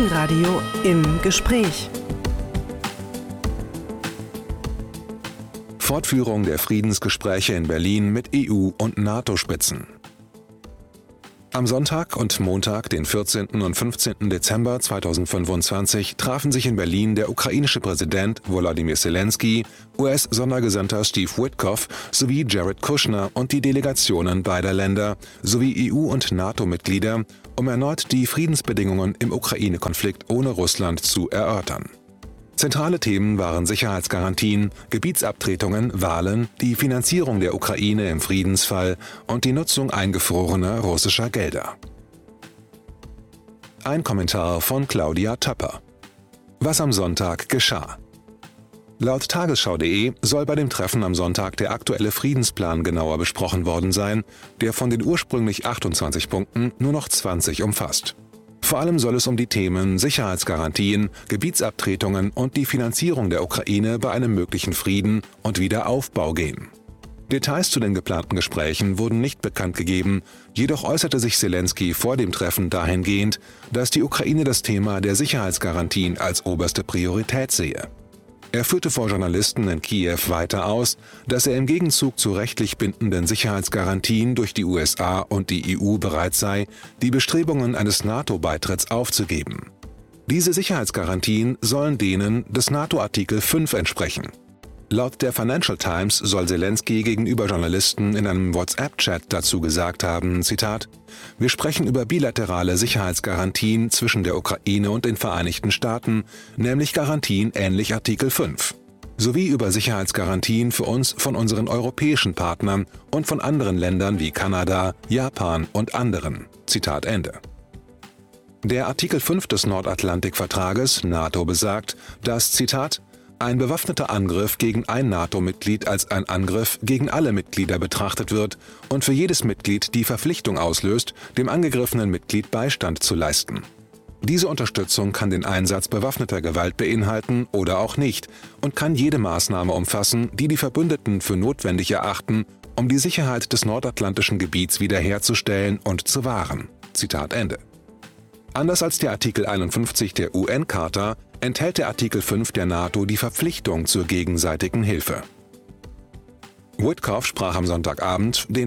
Friedenradio im Gespräch. Fortführung der Friedensgespräche in Berlin mit EU- und NATO-Spitzen. Am Sonntag und Montag, den 14. und 15. Dezember 2025, trafen sich in Berlin der ukrainische Präsident Volodymyr Zelensky, US-Sondergesandter Steve Witkoff sowie Jared Kushner und die Delegationen beider Länder sowie EU- und NATO-Mitglieder, um erneut die Friedensbedingungen im Ukraine-Konflikt ohne Russland zu erörtern. Zentrale Themen waren Sicherheitsgarantien, Gebietsabtretungen, Wahlen, die Finanzierung der Ukraine im Friedensfall und die Nutzung eingefrorener russischer Gelder. Ein Kommentar von Claudia Töpper. Was am Sonntag geschah. Laut Tagesschau.de soll bei dem Treffen am Sonntag der aktuelle Friedensplan genauer besprochen worden sein, der von den ursprünglich 28 Punkten nur noch 20 umfasst. Vor allem soll es um die Themen Sicherheitsgarantien, Gebietsabtretungen und die Finanzierung der Ukraine bei einem möglichen Frieden und Wiederaufbau gehen. Details zu den geplanten Gesprächen wurden nicht bekannt gegeben, jedoch äußerte sich Zelensky vor dem Treffen dahingehend, dass die Ukraine das Thema der Sicherheitsgarantien als oberste Priorität sehe. Er führte vor Journalisten in Kiew weiter aus, dass er im Gegenzug zu rechtlich bindenden Sicherheitsgarantien durch die USA und die EU bereit sei, die Bestrebungen eines NATO-Beitritts aufzugeben. Diese Sicherheitsgarantien sollen denen des NATO-Artikel 5 entsprechen. Laut der Financial Times soll Zelensky gegenüber Journalisten in einem WhatsApp-Chat dazu gesagt haben, Zitat, „Wir sprechen über bilaterale Sicherheitsgarantien zwischen der Ukraine und den Vereinigten Staaten, nämlich Garantien ähnlich Artikel 5, sowie über Sicherheitsgarantien für uns von unseren europäischen Partnern und von anderen Ländern wie Kanada, Japan und anderen." Zitat Ende. Der Artikel 5 des Nordatlantikvertrages NATO besagt, dass, Zitat, „ein bewaffneter Angriff gegen ein NATO-Mitglied als ein Angriff gegen alle Mitglieder betrachtet wird und für jedes Mitglied die Verpflichtung auslöst, dem angegriffenen Mitglied Beistand zu leisten. Diese Unterstützung kann den Einsatz bewaffneter Gewalt beinhalten oder auch nicht und kann jede Maßnahme umfassen, die die Verbündeten für notwendig erachten, um die Sicherheit des nordatlantischen Gebiets wiederherzustellen und zu wahren." Zitat Ende. Anders als der Artikel 51 der UN-Charta enthält der Artikel 5 der NATO die Verpflichtung zur gegenseitigen Hilfe. Witkoff sprach am Sonntagabend, den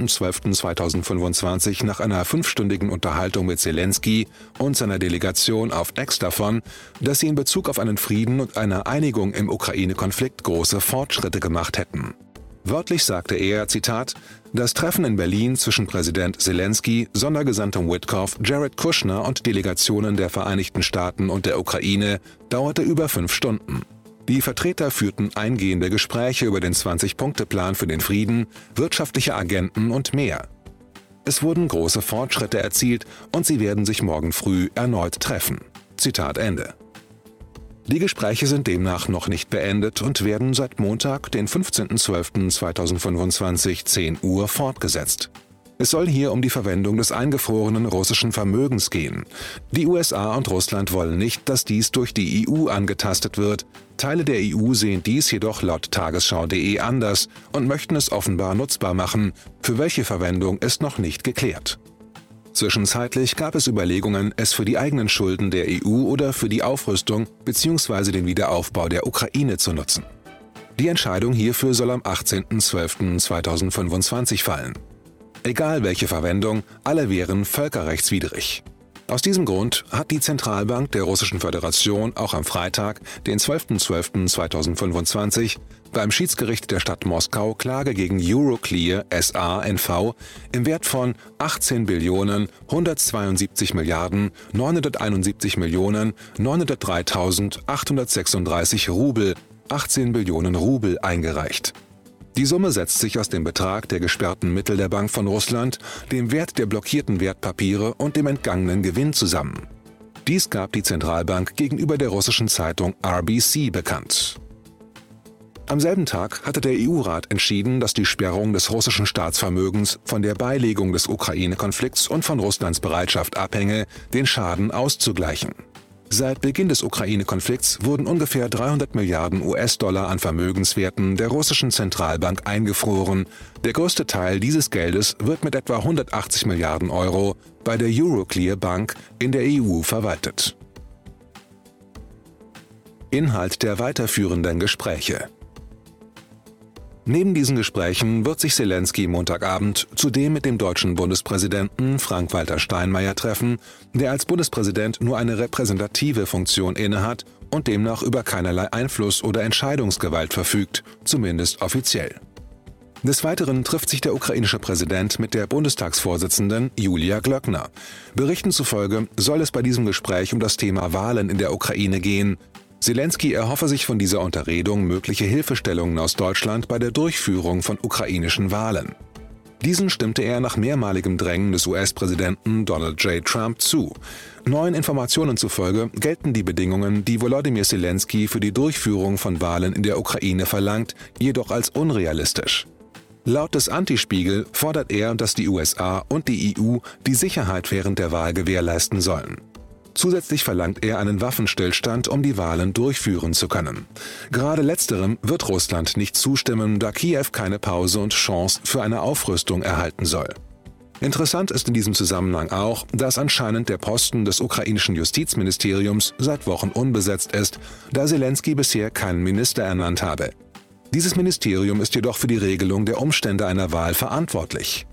14.12.2025, nach einer 5-stündigen Unterhaltung mit Zelensky und seiner Delegation auf X davon, dass sie in Bezug auf einen Frieden und eine Einigung im Ukraine-Konflikt große Fortschritte gemacht hätten. Wörtlich sagte er, Zitat, „Das Treffen in Berlin zwischen Präsident Zelensky, Sondergesandtem Witkoff, Jared Kushner und Delegationen der Vereinigten Staaten und der Ukraine dauerte über 5 Stunden. Die Vertreter führten eingehende Gespräche über den 20-Punkte-Plan für den Frieden, wirtschaftliche Agenden und mehr. Es wurden große Fortschritte erzielt und sie werden sich morgen früh erneut treffen." Zitat Ende. Die Gespräche sind demnach noch nicht beendet und werden seit Montag, den 15.12.2025, 10 Uhr fortgesetzt. Es soll hier um die Verwendung des eingefrorenen russischen Vermögens gehen. Die USA und Russland wollen nicht, dass dies durch die EU angetastet wird. Teile der EU sehen dies jedoch laut Tagesschau.de anders und möchten es offenbar nutzbar machen. Für welche Verwendung ist noch nicht geklärt. Zwischenzeitlich gab es Überlegungen, es für die eigenen Schulden der EU oder für die Aufrüstung bzw. den Wiederaufbau der Ukraine zu nutzen. Die Entscheidung hierfür soll am 18.12.2025 fallen. Egal welche Verwendung, alle wären völkerrechtswidrig. Aus diesem Grund hat die Zentralbank der Russischen Föderation auch am Freitag, den 12.12.2025, beim Schiedsgericht der Stadt Moskau Klage gegen Euroclear SA NV im Wert von 18.172.971.903.836 Rubel, 18 Billionen Rubel eingereicht. Die Summe setzt sich aus dem Betrag der gesperrten Mittel der Bank von Russland, dem Wert der blockierten Wertpapiere und dem entgangenen Gewinn zusammen. Dies gab die Zentralbank gegenüber der russischen Zeitung RBC bekannt. Am selben Tag hatte der EU-Rat entschieden, dass die Sperrung des russischen Staatsvermögens von der Beilegung des Ukraine-Konflikts und von Russlands Bereitschaft abhänge, den Schaden auszugleichen. Seit Beginn des Ukraine-Konflikts wurden ungefähr 300 Milliarden US-Dollar an Vermögenswerten der russischen Zentralbank eingefroren. Der größte Teil dieses Geldes wird mit etwa 180 Milliarden Euro bei der Euroclear Bank in der EU verwaltet. Inhalt der weiterführenden Gespräche. Neben diesen Gesprächen wird sich Zelensky Montagabend zudem mit dem deutschen Bundespräsidenten Frank-Walter Steinmeier treffen, der als Bundespräsident nur eine repräsentative Funktion innehat und demnach über keinerlei Einfluss oder Entscheidungsgewalt verfügt, zumindest offiziell. Des Weiteren trifft sich der ukrainische Präsident mit der Bundestagsvorsitzenden Julia Glöckner. Berichten zufolge soll es bei diesem Gespräch um das Thema Wahlen in der Ukraine gehen. Zelensky erhoffe sich von dieser Unterredung mögliche Hilfestellungen aus Deutschland bei der Durchführung von ukrainischen Wahlen. Diesen stimmte er nach mehrmaligem Drängen des US-Präsidenten Donald J. Trump zu. Neuen Informationen zufolge gelten die Bedingungen, die Volodymyr Zelensky für die Durchführung von Wahlen in der Ukraine verlangt, jedoch als unrealistisch. Laut des Antispiegel fordert er, dass die USA und die EU die Sicherheit während der Wahl gewährleisten sollen. Zusätzlich verlangt er einen Waffenstillstand, um die Wahlen durchführen zu können. Gerade letzterem wird Russland nicht zustimmen, da Kiew keine Pause und Chance für eine Aufrüstung erhalten soll. Interessant ist in diesem Zusammenhang auch, dass anscheinend der Posten des ukrainischen Justizministeriums seit Wochen unbesetzt ist, da Zelensky bisher keinen Minister ernannt habe. Dieses Ministerium ist jedoch für die Regelung der Umstände einer Wahl verantwortlich.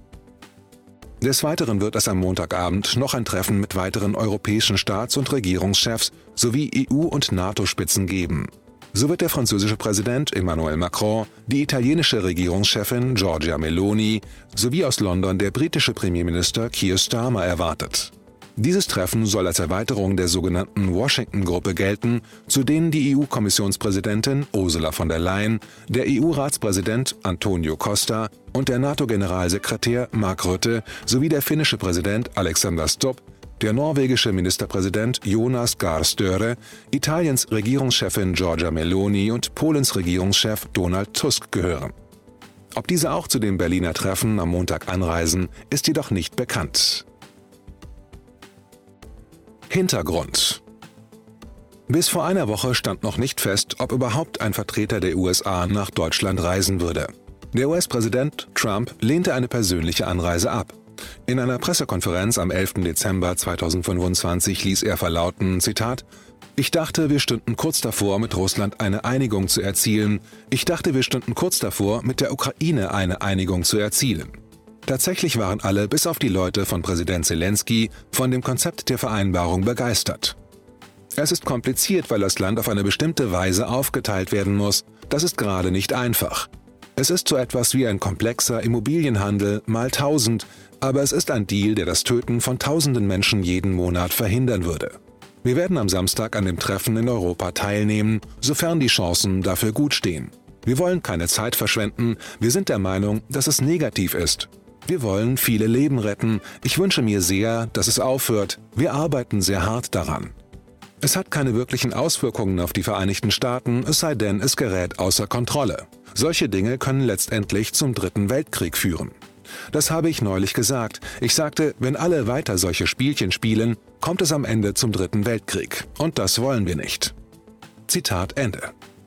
Des Weiteren wird es am Montagabend noch ein Treffen mit weiteren europäischen Staats- und Regierungschefs sowie EU- und NATO-Spitzen geben. So wird der französische Präsident Emmanuel Macron, die italienische Regierungschefin Giorgia Meloni sowie aus London der britische Premierminister Keir Starmer erwartet. Dieses Treffen soll als Erweiterung der sogenannten Washington-Gruppe gelten, zu denen die EU-Kommissionspräsidentin Ursula von der Leyen, der EU-Ratspräsident Antonio Costa und der NATO-Generalsekretär Mark Rutte sowie der finnische Präsident Alexander Stubb, der norwegische Ministerpräsident Jonas Gahr Støre, Italiens Regierungschefin Giorgia Meloni und Polens Regierungschef Donald Tusk gehören. Ob diese auch zu dem Berliner Treffen am Montag anreisen, ist jedoch nicht bekannt. Hintergrund: Bis vor einer Woche stand noch nicht fest, ob überhaupt ein Vertreter der USA nach Deutschland reisen würde. Der US-Präsident Trump lehnte eine persönliche Anreise ab. In einer Pressekonferenz am 11. Dezember 2025 ließ er verlauten, Zitat, „Ich dachte, wir stünden kurz davor, mit Russland eine Einigung zu erzielen. Ich dachte, wir stünden kurz davor, mit der Ukraine eine Einigung zu erzielen." Tatsächlich waren alle, bis auf die Leute von Präsident Zelensky, von dem Konzept der Vereinbarung begeistert. Es ist kompliziert, weil das Land auf eine bestimmte Weise aufgeteilt werden muss. Das ist gerade nicht einfach. Es ist so etwas wie ein komplexer Immobilienhandel mal 1000, aber es ist ein Deal, der das Töten von tausenden Menschen jeden Monat verhindern würde. Wir werden am Samstag an dem Treffen in Europa teilnehmen, sofern die Chancen dafür gut stehen. Wir wollen keine Zeit verschwenden, wir sind der Meinung, dass es negativ ist. Wir wollen viele Leben retten. Ich wünsche mir sehr, dass es aufhört. Wir arbeiten sehr hart daran. Es hat keine wirklichen Auswirkungen auf die Vereinigten Staaten, es sei denn, es gerät außer Kontrolle. Solche Dinge können letztendlich zum Dritten Weltkrieg führen. Das habe ich neulich gesagt. Ich sagte, wenn alle weiter solche Spielchen spielen, kommt es am Ende zum Dritten Weltkrieg. Und das wollen wir nicht. Zitat Ende.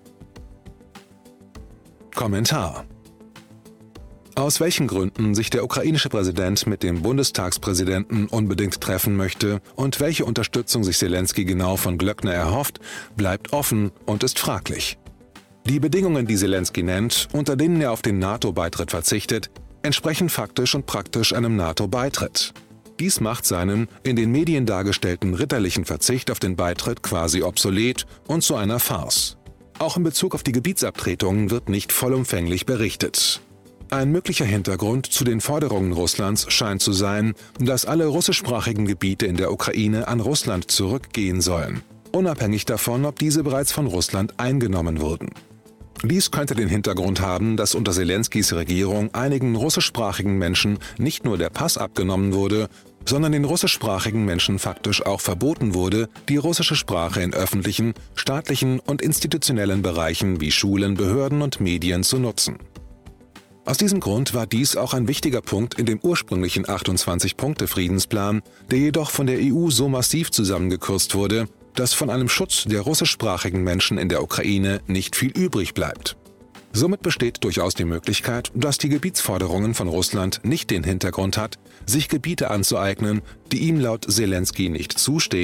Kommentar: Aus welchen Gründen sich der ukrainische Präsident mit dem Bundestagspräsidenten unbedingt treffen möchte und welche Unterstützung sich Zelensky genau von Glöckner erhofft, bleibt offen und ist fraglich. Die Bedingungen, die Zelensky nennt, unter denen er auf den NATO-Beitritt verzichtet, entsprechen faktisch und praktisch einem NATO-Beitritt. Dies macht seinen in den Medien dargestellten ritterlichen Verzicht auf den Beitritt quasi obsolet und zu einer Farce. Auch in Bezug auf die Gebietsabtretungen wird nicht vollumfänglich berichtet. Ein möglicher Hintergrund zu den Forderungen Russlands scheint zu sein, dass alle russischsprachigen Gebiete in der Ukraine an Russland zurückgehen sollen, unabhängig davon, ob diese bereits von Russland eingenommen wurden. Dies könnte den Hintergrund haben, dass unter Zelenskys Regierung einigen russischsprachigen Menschen nicht nur der Pass abgenommen wurde, sondern den russischsprachigen Menschen faktisch auch verboten wurde, die russische Sprache in öffentlichen, staatlichen und institutionellen Bereichen wie Schulen, Behörden und Medien zu nutzen. Aus diesem Grund war dies auch ein wichtiger Punkt in dem ursprünglichen 28-Punkte-Friedensplan, der jedoch von der EU so massiv zusammengekürzt wurde, dass von einem Schutz der russischsprachigen Menschen in der Ukraine nicht viel übrig bleibt. Somit besteht durchaus die Möglichkeit, dass die Gebietsforderungen von Russland nicht den Hintergrund hat, sich Gebiete anzueignen, die ihm laut Zelensky nicht zustehen,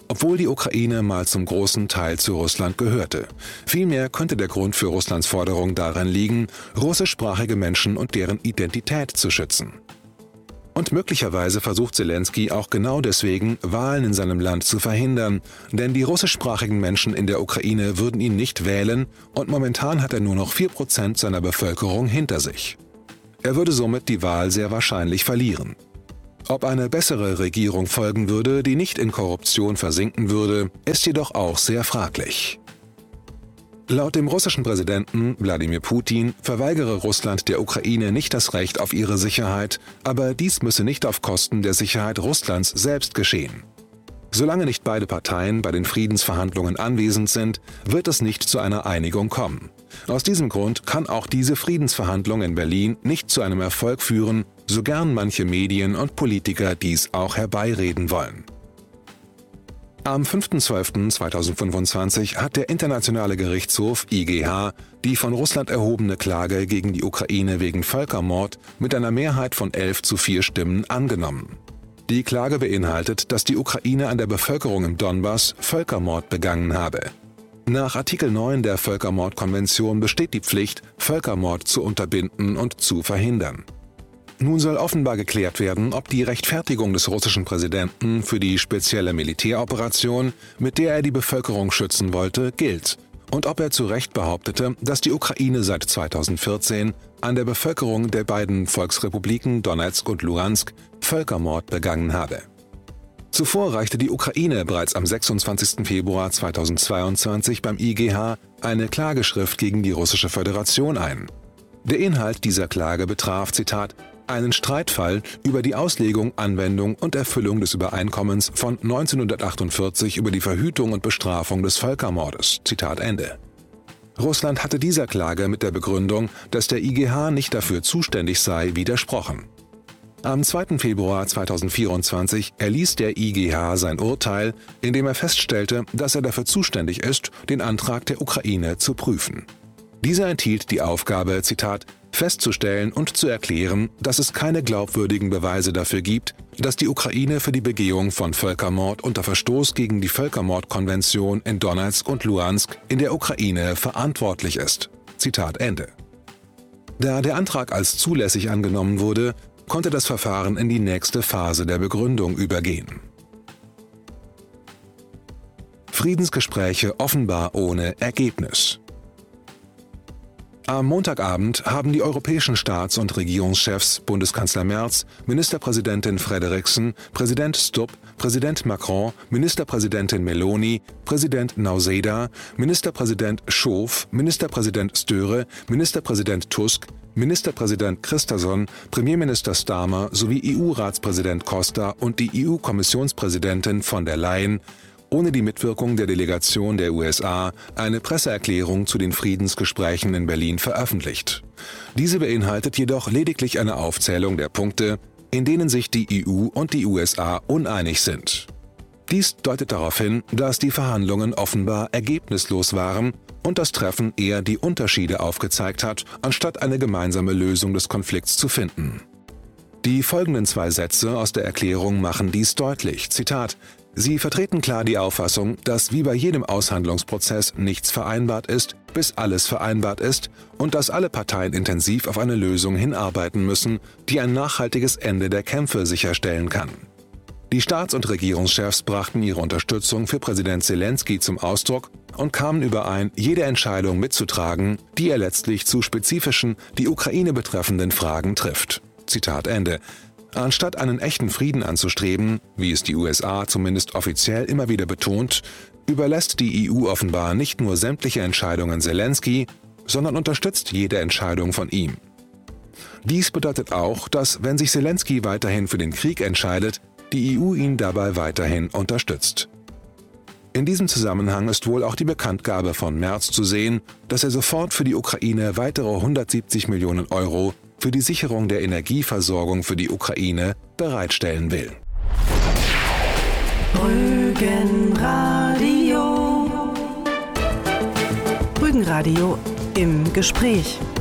obwohl die Ukraine mal zum großen Teil zu Russland gehörte. Vielmehr könnte der Grund für Russlands Forderung darin liegen, russischsprachige Menschen und deren Identität zu schützen. Und möglicherweise versucht Selenskyj auch genau deswegen, Wahlen in seinem Land zu verhindern, denn die russischsprachigen Menschen in der Ukraine würden ihn nicht wählen und momentan hat er nur noch 4% seiner Bevölkerung hinter sich. Er würde somit die Wahl sehr wahrscheinlich verlieren. Ob eine bessere Regierung folgen würde, die nicht in Korruption versinken würde, ist jedoch auch sehr fraglich. Laut dem russischen Präsidenten Wladimir Putin verweigere Russland der Ukraine nicht das Recht auf ihre Sicherheit, aber dies müsse nicht auf Kosten der Sicherheit Russlands selbst geschehen. Solange nicht beide Parteien bei den Friedensverhandlungen anwesend sind, wird es nicht zu einer Einigung kommen. Aus diesem Grund kann auch diese Friedensverhandlung in Berlin nicht zu einem Erfolg führen, so gern manche Medien und Politiker dies auch herbeireden wollen. Am 5.12.2025 hat der Internationale Gerichtshof IGH die von Russland erhobene Klage gegen die Ukraine wegen Völkermord mit einer Mehrheit von 11:4 Stimmen angenommen. Die Klage beinhaltet, dass die Ukraine an der Bevölkerung im Donbass Völkermord begangen habe. Nach Artikel 9 der Völkermordkonvention besteht die Pflicht, Völkermord zu unterbinden und zu verhindern. Nun soll offenbar geklärt werden, ob die Rechtfertigung des russischen Präsidenten für die spezielle Militäroperation, mit der er die Bevölkerung schützen wollte, gilt und ob er zu Recht behauptete, dass die Ukraine seit 2014 an der Bevölkerung der beiden Volksrepubliken Donezk und Luhansk Völkermord begangen habe. Zuvor reichte die Ukraine bereits am 26. Februar 2022 beim IGH eine Klageschrift gegen die Russische Föderation ein. Der Inhalt dieser Klage betraf, Zitat, einen Streitfall über die Auslegung, Anwendung und Erfüllung des Übereinkommens von 1948 über die Verhütung und Bestrafung des Völkermordes. Zitat Ende. Russland hatte dieser Klage mit der Begründung, dass der IGH nicht dafür zuständig sei, widersprochen. Am 2. Februar 2024 erließ der IGH sein Urteil, in dem er feststellte, dass er dafür zuständig ist, den Antrag der Ukraine zu prüfen. Dieser enthielt die Aufgabe, Zitat, festzustellen und zu erklären, dass es keine glaubwürdigen Beweise dafür gibt, dass die Ukraine für die Begehung von Völkermord unter Verstoß gegen die Völkermordkonvention in Donezk und Luhansk in der Ukraine verantwortlich ist. Zitat Ende. Da der Antrag als zulässig angenommen wurde, konnte das Verfahren in die nächste Phase der Begründung übergehen. Friedensgespräche offenbar ohne Ergebnis. Am Montagabend haben die europäischen Staats- und Regierungschefs Bundeskanzler Merz, Ministerpräsidentin Frederiksen, Präsident Stubb, Präsident Macron, Ministerpräsidentin Meloni, Präsident Nausėda, Ministerpräsident Schoof, Ministerpräsident Störe, Ministerpräsident Tusk, Ministerpräsident Christensen, Premierminister Starmer sowie EU-Ratspräsident Costa und die EU-Kommissionspräsidentin von der Leyen ohne die Mitwirkung der Delegation der USA eine Presseerklärung zu den Friedensgesprächen in Berlin veröffentlicht. Diese beinhaltet jedoch lediglich eine Aufzählung der Punkte, in denen sich die EU und die USA uneinig sind. Dies deutet darauf hin, dass die Verhandlungen offenbar ergebnislos waren und das Treffen eher die Unterschiede aufgezeigt hat, anstatt eine gemeinsame Lösung des Konflikts zu finden. Die folgenden 2 Sätze aus der Erklärung machen dies deutlich. Zitat: Sie vertreten klar die Auffassung, dass wie bei jedem Aushandlungsprozess nichts vereinbart ist, bis alles vereinbart ist und dass alle Parteien intensiv auf eine Lösung hinarbeiten müssen, die ein nachhaltiges Ende der Kämpfe sicherstellen kann. Die Staats- und Regierungschefs brachten ihre Unterstützung für Präsident Selenskyj zum Ausdruck und kamen überein, jede Entscheidung mitzutragen, die er letztlich zu spezifischen, die Ukraine betreffenden Fragen trifft. Zitat Ende. Anstatt einen echten Frieden anzustreben, wie es die USA zumindest offiziell immer wieder betont, überlässt die EU offenbar nicht nur sämtliche Entscheidungen Selenskyj, sondern unterstützt jede Entscheidung von ihm. Dies bedeutet auch, dass, wenn sich Selenskyj weiterhin für den Krieg entscheidet, die EU ihn dabei weiterhin unterstützt. In diesem Zusammenhang ist wohl auch die Bekanntgabe von Merz zu sehen, dass er sofort für die Ukraine weitere 170 Millionen Euro für die Sicherung der Energieversorgung für die Ukraine bereitstellen will. Rügenradio. Rügenradio im Gespräch.